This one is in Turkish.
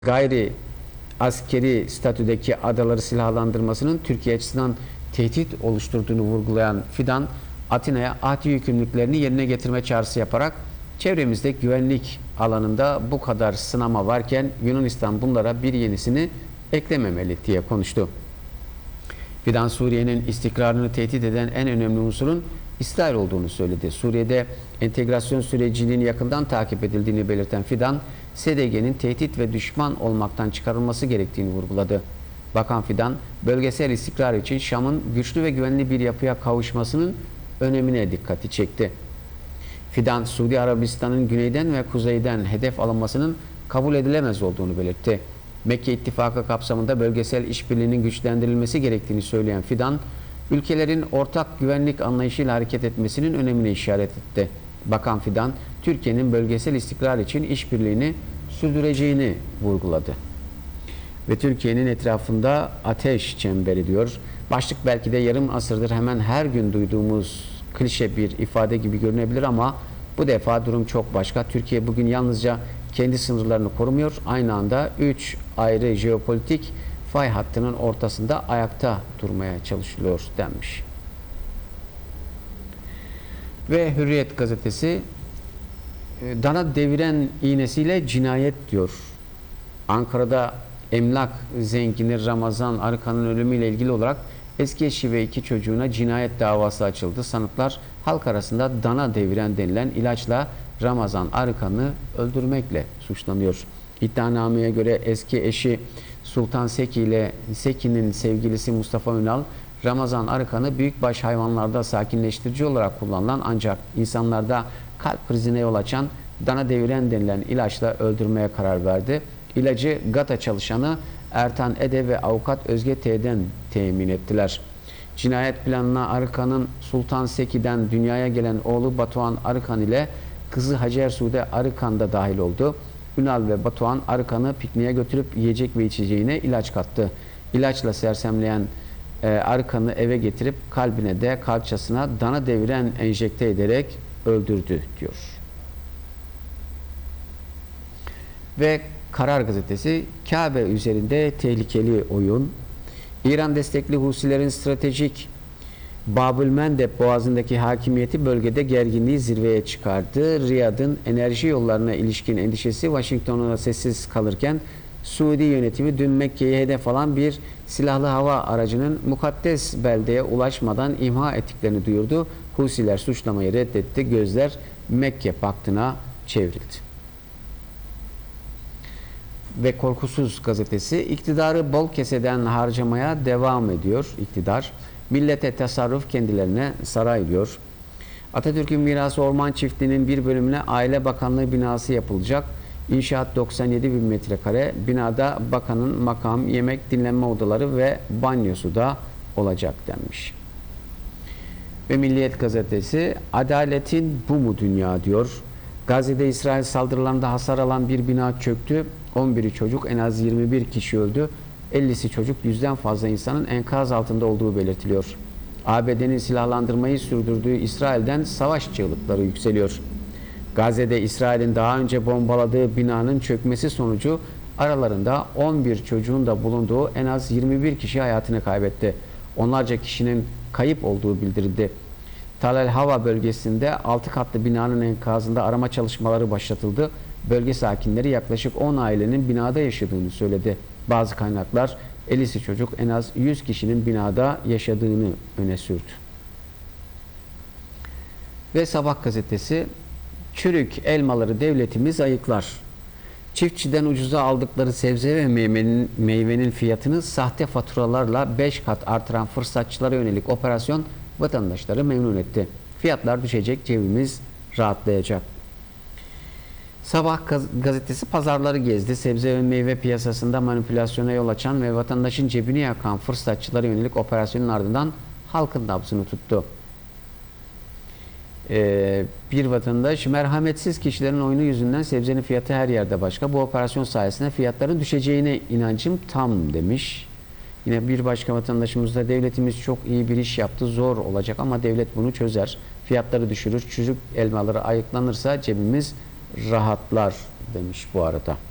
gayri askeri statüdeki adaları silahlandırmasının Türkiye açısından tehdit oluşturduğunu vurgulayan Fidan, Atina'ya ahdi yükümlülüklerini yerine getirme çağrısı yaparak çevremizde güvenlik alanında bu kadar sınama varken Yunanistan bunlara bir yenisini eklememeli diye konuştu. Fidan, Suriye'nin istikrarını tehdit eden en önemli unsurun İsrail olduğunu söyledi. Suriye'de entegrasyon sürecinin yakından takip edildiğini belirten Fidan, SDG'nin tehdit ve düşman olmaktan çıkarılması gerektiğini vurguladı. Bakan Fidan, bölgesel istikrar için Şam'ın güçlü ve güvenli bir yapıya kavuşmasının önemine dikkati çekti. Fidan, Suudi Arabistan'ın güneyden ve kuzeyden hedef alınmasının kabul edilemez olduğunu belirtti. Mekke İttifakı kapsamında bölgesel işbirliğinin güçlendirilmesi gerektiğini söyleyen Fidan, ülkelerin ortak güvenlik anlayışıyla hareket etmesinin önemine işaret etti. Bakan Fidan, Türkiye'nin bölgesel istikrar için işbirliğini sürdüreceğini vurguladı. Ve Türkiye'nin etrafında ateş çemberi diyor. Başlık belki de yarım asırdır hemen her gün duyduğumuz klişe bir ifade gibi görünebilir ama bu defa durum çok başka. Türkiye bugün yalnızca kendi sınırlarını korumuyor, aynı anda 3 ayrı jeopolitik fay hattının ortasında ayakta durmaya çalışılıyor denmiş. Ve Hürriyet gazetesi, dana deviren iğnesiyle cinayet diyor. Ankara'da emlak zengini Ramazan Arıkan'ın ölümüyle ilgili olarak eski eşi ve 2 çocuğuna cinayet davası açıldı. Sanıklar halk arasında dana deviren denilen ilaçla Ramazan Arıkan'ı öldürmekle suçlanıyor. İddianameye göre eski eşi Sultan Seki ile Seki'nin sevgilisi Mustafa Ünal, Ramazan Arıkan'ı büyükbaş hayvanlarda sakinleştirici olarak kullanılan ancak insanlarda kalp krizine yol açan dana deviren denilen ilaçla öldürmeye karar verdi. İlacı GATA çalışanı Ertan Ede ve avukat Özge T'den temin ettiler. Cinayet planına Arıkan'ın Sultan Seki'den dünyaya gelen oğlu Batuhan Arıkan ile kızı Hacer Sude Arıkan da dahil oldu. Ünal ve Batuhan Arıkan'ı pikniğe götürüp yiyecek ve içeceğine ilaç kattı. İlaçla sersemleyen Arıkan'ı eve getirip kalbine de kalçasına dana deviren enjekte ederek öldürdü diyor. Ve Karar gazetesi, Kabe üzerinde tehlikeli oyun. İran destekli Husilerin stratejik Babülmendeb Boğazı'ndaki hakimiyeti bölgede gerginliği zirveye çıkardı. Riyad'ın enerji yollarına ilişkin endişesi Washington'a sessiz kalırken Suudi yönetimi dün Mekke'ye hedef alan bir silahlı hava aracının mukaddes beldeye ulaşmadan imha ettiklerini duyurdu. Husiler suçlamayı reddetti. Gözler Mekke paktına çevrildi. Ve Korkusuz gazetesi, iktidarı bol keseden harcamaya devam ediyor iktidar. Millete tasarruf, kendilerine saray diyor. Atatürk'ün mirası orman çiftliğinin bir bölümüne Aile Bakanlığı binası yapılacak. İnşaat 97 bin metrekare. Binada bakanın makam, yemek, dinlenme odaları ve banyosu da olacak denmiş. Ve Milliyet gazetesi, adaletin bu mu dünya diyor. Gazze'de İsrail saldırılarında hasar alan bir bina çöktü. 11'i çocuk, en az 21 kişi öldü. 50'si çocuk, 100'den fazla insanın enkaz altında olduğu belirtiliyor. ABD'nin silahlandırmayı sürdürdüğü İsrail'den savaş çığlıkları yükseliyor. Gazze'de İsrail'in daha önce bombaladığı binanın çökmesi sonucu aralarında 11 çocuğun da bulunduğu en az 21 kişi hayatını kaybetti. Onlarca kişinin kayıp olduğu bildirildi. Tel El Hava bölgesinde 6 katlı binanın enkazında arama çalışmaları başlatıldı. Bölge sakinleri yaklaşık 10 ailenin binada yaşadığını söyledi. Bazı kaynaklar 50'si çocuk, en az 100 kişinin binada yaşadığını öne sürdü. Ve Sabah gazetesi, çürük elmaları devletimiz ayıklar. Çiftçiden ucuza aldıkları sebze ve meyvenin fiyatını sahte faturalarla 5 kat artıran fırsatçılara yönelik operasyon vatandaşları memnun etti. Fiyatlar düşecek, cebimiz rahatlayacak. Sabah gazetesi pazarları gezdi. Sebze ve meyve piyasasında manipülasyona yol açan ve vatandaşın cebini yakan fırsatçılara yönelik operasyonun ardından halkın nabzını tuttu. Bir vatandaş, merhametsiz kişilerin oyunu yüzünden sebzenin fiyatı her yerde başka. Bu operasyon sayesinde fiyatların düşeceğine inancım tam demiş. Yine bir başka vatandaşımız da, devletimiz çok iyi bir iş yaptı, zor olacak ama devlet bunu çözer. Fiyatları düşürür, çürük elmaları ayıklanırsa cebimiz rahatlar demiş bu arada.